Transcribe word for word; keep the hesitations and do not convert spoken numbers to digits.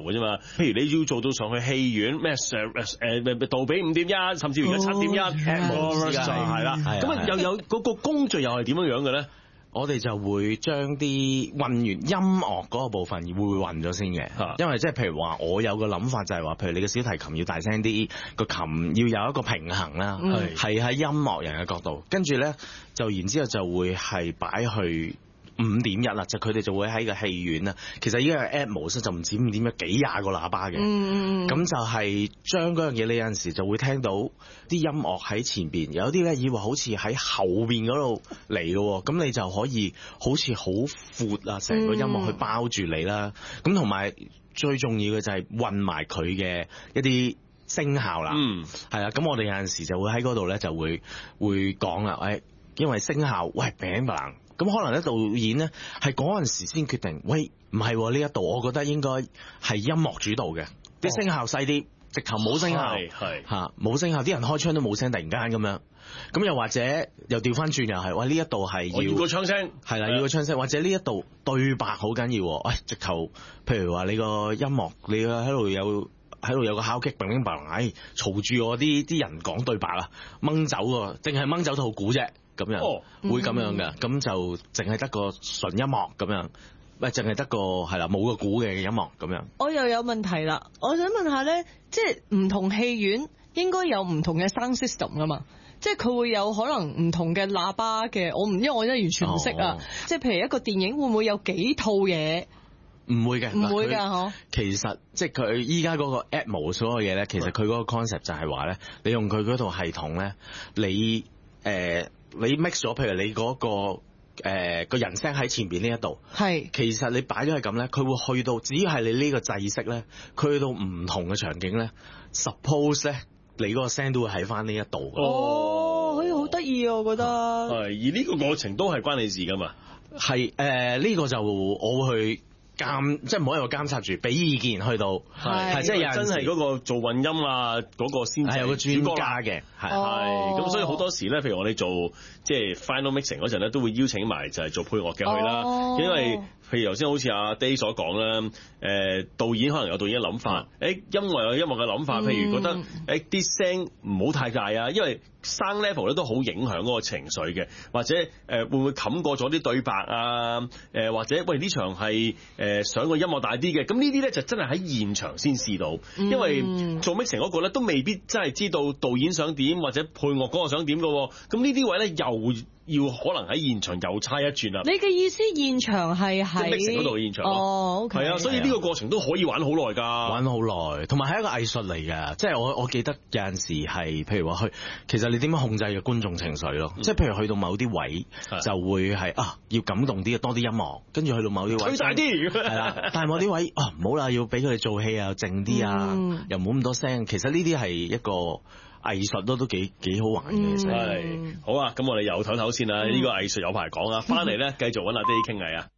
嘅啫嘛。譬如你要做到上去戲院咩誒誒杜比五點一，甚至乎而家七點一 Atmos 係啦。咁啊又有嗰個工序又係點樣樣嘅咧？ 我哋就會將啲混完音樂嗰個部分會混咗先嘅，因為即係譬如話，我有個諗法就係話，譬如你嘅小提琴要大聲啲，個琴要有一個平衡啦，係喺、嗯、音樂人嘅角度，跟住咧就然之後就會係擺去五點一啦，就佢哋就會喺個戲院啦。其實依家嘅 Atmos 就唔止五點一，幾廿個喇叭嘅。嗯，咁就係將嗰樣嘢，你有陣時就會聽到啲音樂喺前邊，有啲咧以為好似喺後邊嗰度嚟嘅，咁你就可以好似好闊啊，成個音樂去包住你啦。咁同埋最重要嘅就係混埋佢嘅一啲聲效啦。嗯，係啦。咁我哋有陣時就會喺嗰度咧就會會講啦，誒，因為聲效喂餅棒。咁可能咧導演咧係嗰陣時先決定，喂唔係呢一度，我覺得應該係音樂主導嘅，啲、哦、聲效細啲，直頭冇聲效，係嚇冇聲效，啲人開槍都冇聲，突然間咁樣。咁又或者又調翻轉又係，喂呢一度係要，要個槍聲， 係啦，要個槍聲，或者呢一度對白好緊要，喂、哎、直頭，譬如話你個音樂，你喺度有喺度有個敲擊，砰砰砰，唉嘈住我啲啲人講對白啊，掹走喎，淨係掹走套鼓啫。咁樣、哦、會咁樣嘅，咁、嗯、就淨係得個純音樂咁樣，喂，淨係得個係啦，冇個鼓嘅音樂咁樣。 我又有問題啦，我想問下咧，即係唔同戲院應該有唔同嘅 sound system 噶嘛？即係佢會有可能唔同嘅喇叭嘅，我唔因為我真係完全唔識啊。即係譬如一個電影會唔會有幾套嘢？ 唔會嘅， 唔會㗎嗬。 其實即係佢依家嗰個 Atmos 所有嘢咧，其實佢嗰個 concept 就係話咧，你用佢嗰套系統咧，你誒。呃你 mix 咗，譬如你嗰、那個誒個、呃、人聲喺前邊呢一度，係其實你擺咗係咁咧，佢會去到，只要係你呢個制式咧，佢去到唔同嘅場景咧 ，suppose 咧，你嗰個聲都會喺翻呢一度。 哦，好似好得意啊，我覺得。 係，而呢個過程都係關你事噶嘛？ 係誒，呢個就我會去監，即係唔好喺度監察住，俾意見去到，係即係有真係嗰個做混音啊，嗰、那個先係有個專家嘅，係係咁，所以好多時咧，譬如我哋做即係 final mixing 嗰陣咧，都會邀請埋就係做配樂嘅去啦，哦、因為譬如頭先好似阿 Day 所講啦，誒、呃、導演可能有導演嘅諗法，誒、嗯、音樂有音樂嘅諗法，譬如覺得誒啲聲唔好太大啊，因為 sound level 咧都好影響嗰個情緒嘅，或者誒、呃、會唔會冚過咗啲對白啊？誒、呃、或者喂呢場係誒想個音樂大啲嘅，咁呢啲咧就真係喺現場先試到，因為做 mixing 嗰個咧都未必真係知道導演想點或者配樂嗰個想點嘅，咁呢啲位咧又要可能喺現場又差一轉啦。 你嘅意思現場係喺 mixing 嗰度現場咯？哦 OK 係啊，所以呢個過程都可以玩好耐㗎， 玩好耐，同埋係一個藝術嚟㗎。即係我我記得有陣時係譬如話去，其實你點樣控制嘅觀眾情緒咯？嗯、即係譬如去到某啲位就會係啊，要感動啲，多啲音樂，跟住去到某啲位吹大啲，係啦。 但係某啲位啊，唔好啦，要俾佢哋做戲啊，靜啲啊，嗯、又唔好咁多聲。其實呢啲係一個藝術都都幾幾好玩嘅。其實係、 嗯、好啊，咁我哋又唞唞先啦。呢、嗯、個藝術有排講啊，翻嚟咧繼續揾阿 Day 傾偈啊。